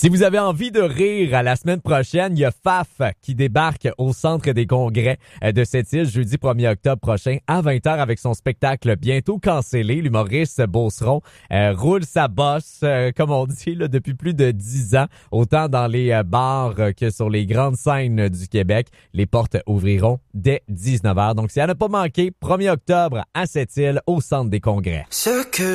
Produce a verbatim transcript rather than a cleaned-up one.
Si vous avez envie de rire, à la semaine prochaine, il y a Faf qui débarque au Centre des congrès de Sept-Îles jeudi premier octobre prochain à vingt heures avec son spectacle bientôt cancellé. L'humoriste Beauceron euh, roule sa bosse, euh, comme on dit, là, depuis plus de dix ans, autant dans les euh, bars que sur les grandes scènes du Québec. Les portes ouvriront dès dix-neuf heures. Donc, c'est à ne pas manquer, premier octobre à Sept-Îles au Centre des congrès. Ce que